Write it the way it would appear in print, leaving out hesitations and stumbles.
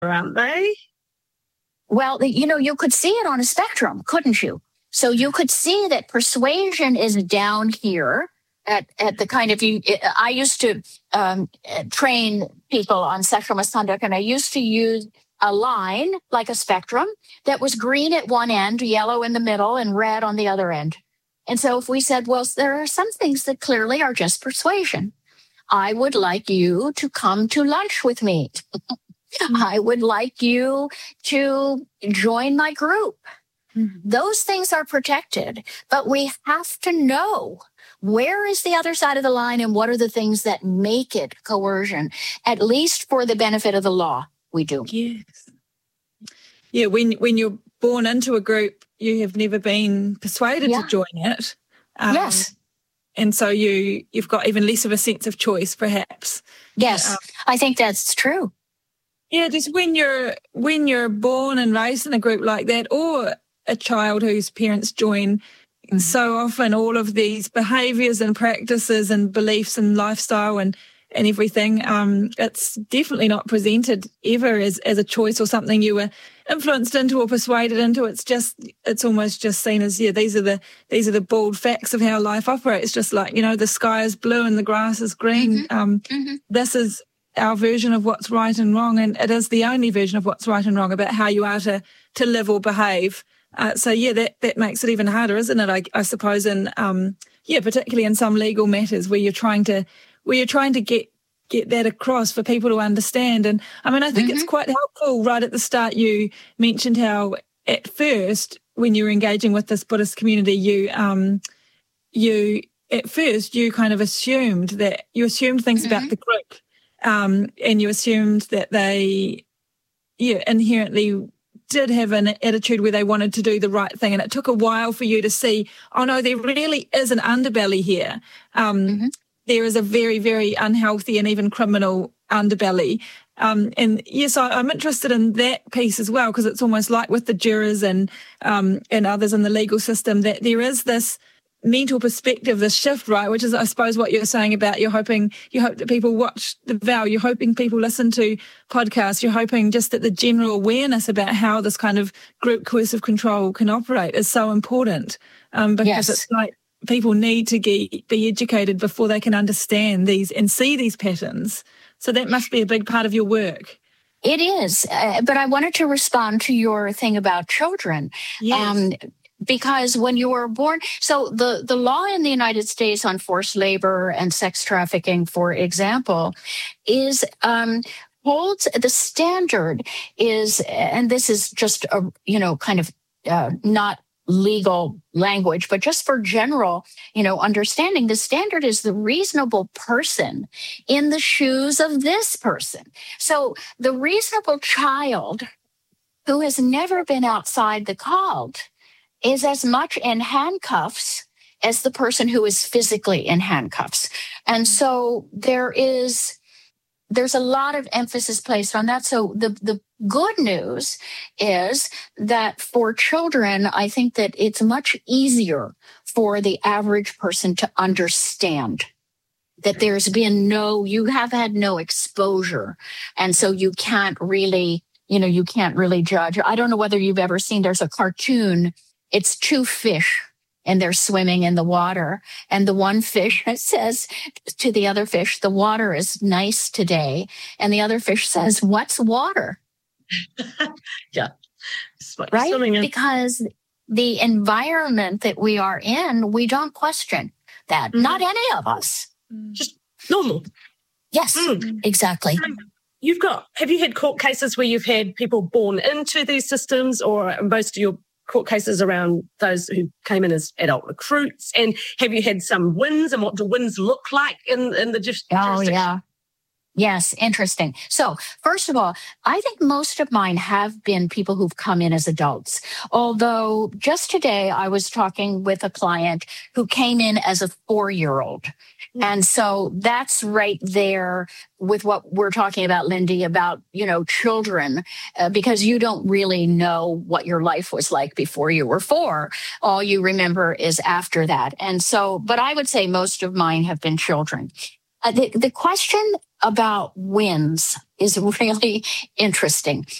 aren't they? Well, you could see it on a spectrum, couldn't you? So you could see that persuasion is down here at the kind of I used to train people on sexual misconduct, and I used to use a line like a spectrum that was green at one end, yellow in the middle, and red on the other end. And so if we said, well, there are some things that clearly are just persuasion. I would like you to come to lunch with me. I would like you to join my group. Those things are protected, but we have to know where is the other side of the line and what are the things that make it coercion, at least for the benefit of the law. We do. Yes. Yeah, when you're born into a group, you have never been persuaded to join it. Yes. And so you've got even less of a sense of choice, perhaps. Yes, I think that's true. Yeah, just when you're born and raised in a group like that, or a child whose parents join, so often all of these behaviours and practices and beliefs and lifestyle and everything, it's definitely not presented ever as a choice or something you were influenced into or persuaded into. It's almost just seen as, these are the bald facts of how life operates. Just like, the sky is blue and the grass is green. This is our version of what's right and wrong, and it is the only version of what's right and wrong about how you are to live or behave. That makes it even harder, isn't it? I suppose, in particularly in some legal matters where you're trying to get that across for people to understand. And I mean, I think it's quite helpful. Right at the start, you mentioned how at first, when you were engaging with this Buddhist community, you kind of assumed things about the group. And you assumed that they, inherently did have an attitude where they wanted to do the right thing. And it took a while for you to see, oh no, there really is an underbelly here. There is a very, very unhealthy and even criminal underbelly. And yes, I'm interested in that piece as well, because it's almost like with the jurors and others in the legal system, that there is this mental perspective, this shift, right, which is, I suppose, what you're saying about you hope that people watch The Vow, you're hoping people listen to podcasts, you're hoping just that the general awareness about how this kind of group coercive control can operate is so important, because it's like people need to be educated before they can understand these and see these patterns. So that must be a big part of your work. It is, but I wanted to respond to your thing about children. Yes. Because when you were born, so the law in the United States on forced labor and sex trafficking, for example, is holds the standard is, and this is just a not legal language, but just for general understanding, the standard is the reasonable person in the shoes of this person. So the reasonable child who has never been outside the cult is as much in handcuffs as the person who is physically in handcuffs. And so there's a lot of emphasis placed on that. So the good news is that for children, I think that it's much easier for the average person to understand that you have had no exposure. And so you can't really judge. I don't know whether you've ever seen, there's a cartoon. It's two fish and they're swimming in the water. And the one fish says to the other fish, the water is nice today. And the other fish says, what's water? Yeah. Right? Because the environment that we are in, we don't question that. Not any of us. Just normal. Yes, exactly. Have you had court cases where you've had people born into these systems, or most of your court cases around those who came in as adult recruits? And have you had some wins, and what do wins look like in the jurisdiction? Oh, yeah. Yes, interesting. So first of all, I think most of mine have been people who've come in as adults. Although just today I was talking with a client who came in as a 4-year-old. And so that's right there with what we're talking about, Lindy, about, children, because you don't really know what your life was like before you were 4. All you remember is after that. And so, but I would say most of mine have been children. The question about wins is really interesting.